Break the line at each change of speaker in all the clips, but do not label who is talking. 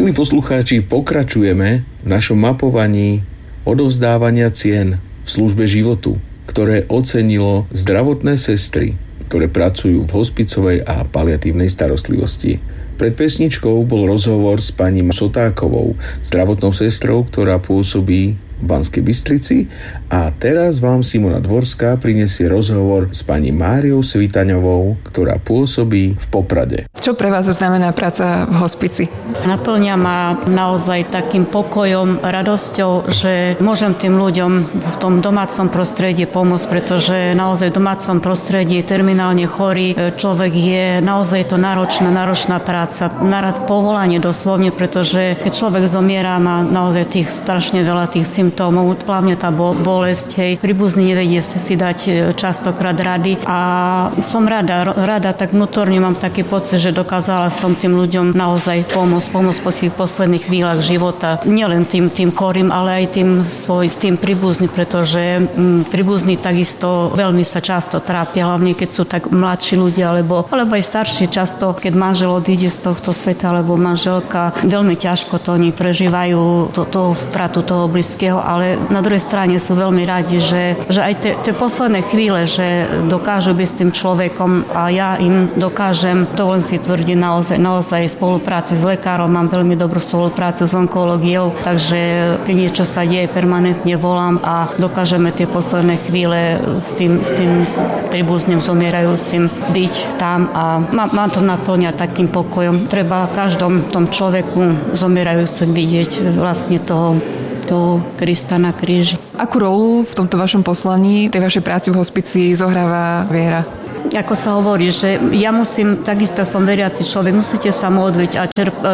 Milí poslucháči, pokračujeme v našom mapovaní odovzdávania cien v službe životu, ktoré ocenilo zdravotné sestry, ktoré pracujú v hospicovej a paliatívnej starostlivosti. Pred pesničkou bol rozhovor s pani Sotákovou, zdravotnou sestrou, ktorá pôsobí v Banskej Bystrici, a teraz vám Simona Dvorská prinesie rozhovor s pani Máriou Svitaňovou, ktorá pôsobí v Poprade.
Čo pre vás znamená práca v hospici?
Naplňa ma naozaj takým pokojom, radosťou, že môžem tým ľuďom v tom domácom prostredí pomôcť, pretože naozaj v domácom prostredí terminálne chorý človek je naozaj to náročná práca, povolanie doslovne, pretože keď človek zomiera, má naozaj tých strašne veľa tých symptómov, hlavne tá bolesť, hej, príbuzný nevedie si dať častokrát rady a som rada, tak vnútorne mám taký pocit, že dokázala som tým ľuďom naozaj pomôcť po svojich posledných chvíľach života. Nielen tým chorým, ale aj tým príbuzným, pretože príbuzní takisto veľmi sa často trápia, hlavne keď sú tak mladší ľudia, alebo aj starší často, keď manžel odíde z tohto sveta, alebo manželka, veľmi ťažko to oni prežívajú, tú stratu toho blízkeho, ale na druhej strane sú veľmi radi, že aj tie posledné chvíle, že dokážu byť s tým človekom a ja im dokážem, to len si tvrdí naozaj spolupráci s lekárom, mám veľmi dobrú spoluprácu s onkológiou, takže keď niečo sa deje, permanentne volám a dokážeme tie posledné chvíle s tým príbuzným zomierajúcim byť tam a mám to naplňať takým pokojom. Treba každom tom človeku zomierajúcim vidieť vlastne toho Krista na kríži.
Akú rolu v tomto vašom poslaní, tej vašej práci v hospici zohráva viera?
Ako sa hovorí, že ja musím, takisto som veriaci človek, musíte sa modliť a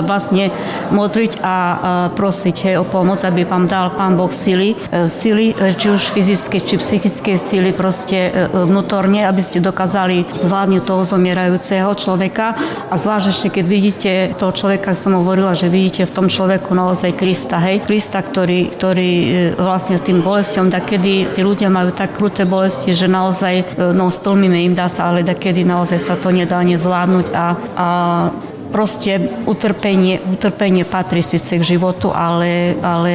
modliť a prosiť, hej, o pomoc, aby vám dal Pán Boh sily, či už fyzické, či psychické sily proste vnútorne, aby ste dokázali zvládnuť toho zomierajúceho človeka a zvlášť ešte, keď vidíte toho človeka, som hovorila, že vidíte v tom človeku naozaj Krista, hej, Krista, ktorý vlastne s tým bolestiom, takedy tí ľudia majú tak kruté bolesti, že naozaj stlmíme im, dá sa, ale takedy naozaj sa to nedá nezvládnuť a proste utrpenie patrí síce k životu, ale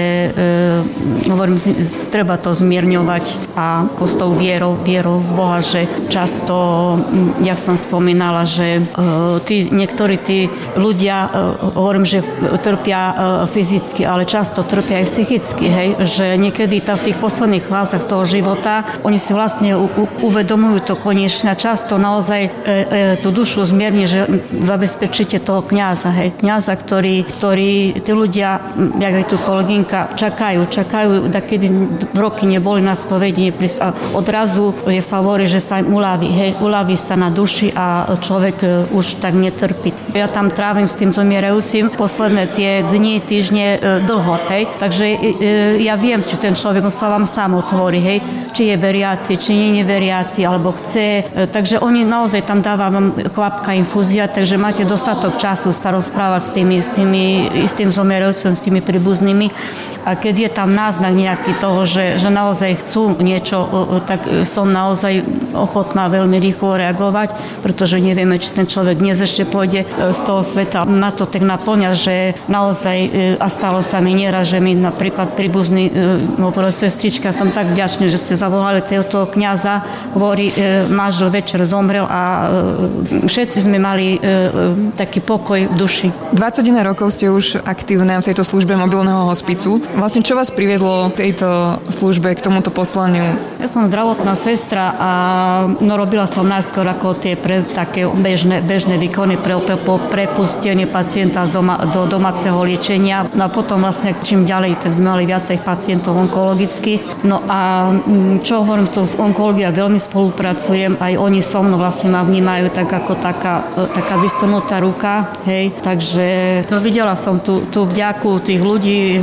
hovorím, treba to zmierňovať a s tou vierou v Boha, že často, jak som spomínala, že niektorí tí ľudia, hovorím, že trpia fyzicky, ale často trpia aj psychicky, hej, že niekedy v tých posledných fázach toho života oni si vlastne uvedomujú to konečne a často naozaj tú dušu zmierni, že zabezpečíte toho kňaza, ktorý tí ľudia, jak aj tu kolegynka, čakajú, kedy roky neboli na spovedení a odrazu sa hovorí, že sa im uľaví sa na duši a človek už tak netrpí. Ja tam trávim s tým zomierajúcim posledné tie dni, týždne dlho, hej, takže ja viem, či ten človek sa vám sám otvorí, hej, či je veriaci, či nie je veriaci, alebo chce, takže oni naozaj tam dáva vám kvapka infúzia, takže máte dostatok času sa rozprávať s tým zomierajúcim, s tými príbuznými a keď je tam náznak nejaký toho, že naozaj chcú niečo, tak som naozaj ochotná veľmi rýchlo reagovať, pretože nevieme, či ten človek dnes ešte pôjde z toho sveta. Ma to tak naplňa, že naozaj, a stalo sa mi nieraz, že mi napríklad príbuzný hovorila sestrička, som tak vďačný, že ste zavolali toho kňaza, hovorí, manžel večer zomrel a všetci sme mali taký pokoj v duši.
21 rokov ste už aktívne v tejto službe mobilného hospicu. Vlastne čo vás priviedlo k tejto službe, k tomuto poslaniu?
Ja som zdravotná sestra a robila som najskôr ako tie také bežné výkony pre prepustenie pacienta do domáceho liečenia. No a potom vlastne čím ďalej, tak sme mali viacej pacientov onkologických. No a čo hovorím, s onkológiou veľmi spolupracujem, aj oni so mnou vlastne ma vnímajú tak ako taká vysunutá ruka, hej, takže to videla som tú vďaku tých ľudí,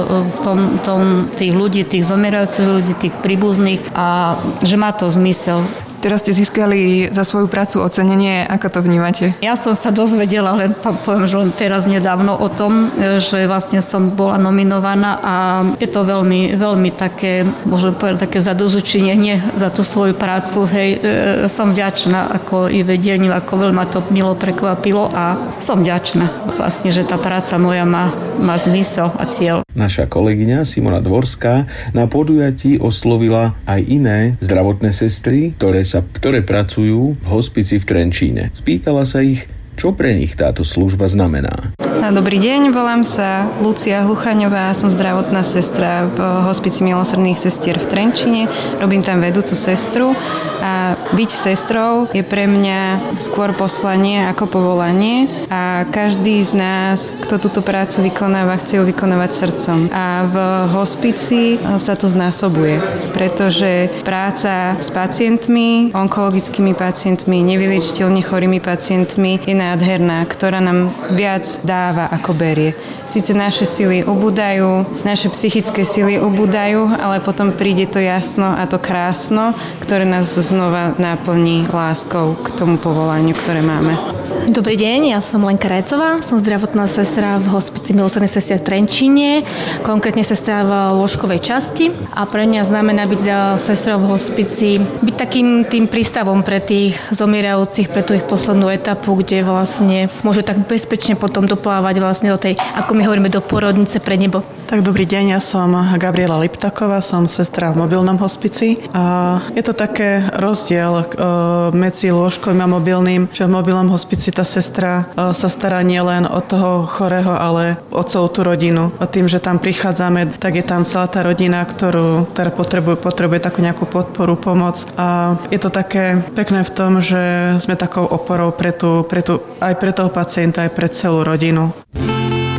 tých zomierajúcich ľudí, tých príbuzných a že má to zmysel.
Teraz ste získali za svoju prácu ocenenie. Ako to vnímate?
Ja som sa dozvedela poviem, že len teraz nedávno o tom, že vlastne som bola nominovaná a je to veľmi, veľmi také, môžem povedať, také zadozučinenie za tú svoju prácu. Hej, som vďačná ako i vedeniu, ako veľmi ma to milo prekvapilo a som vďačná vlastne, že tá práca moja má má zmysel a cieľ.
Naša kolegyňa Simona Dvorská na podujatí oslovila aj iné zdravotné sestry, ktoré pracujú v hospici v Trenčíne. Spýtala sa ich, čo pre nich táto služba znamená.
Dobrý deň, volám sa Lucia Hluchaňová, som zdravotná sestra v hospici milosrdných sestier v Trenčine, robím tam vedúcu sestru a byť sestrou je pre mňa skôr poslanie ako povolanie a každý z nás, kto túto prácu vykonáva, chce ju vykonávať srdcom. A v hospici sa to znásobuje, pretože práca s pacientmi, onkologickými pacientmi, nevyliečiteľne chorými pacientmi je nádherná, ktorá nám viac dáva ako berie. Sice naše sily ubúdajú, naše psychické sily ubúdajú, ale potom príde to jasno a to krásno, ktoré nás znova naplní láskou k tomu povolaniu, ktoré máme.
Dobrý deň, ja som Lenka Rajcová, som zdravotná sestra v hospici milosrdných sestier v Trenčíne, konkrétne sestra v lôžkovej časti a pre mňa znamená byť sestrou v hospici, byť takým tým prístavom pre tých zomierajúcich, pre tú ich poslednú etapu, kde vlastne môžu tak bezpečne potom doplávať vlastne do tej, ako my hovoríme, do porodnice pre nebo.
Tak dobrý deň, ja som Gabriela Liptaková, som sestra v mobilnom hospici a je to také rozdiel medzi lôžkovým a mobilným, že v mobilnom hospici tá sestra sa stará nielen o toho chorého, ale o celú tú rodinu. A tým, že tam prichádzame, tak je tam celá tá rodina, ktorá potrebuje takú nejakú podporu, pomoc a je to také pekné v tom, že sme takou oporou aj pre toho pacienta, aj pre celú rodinu.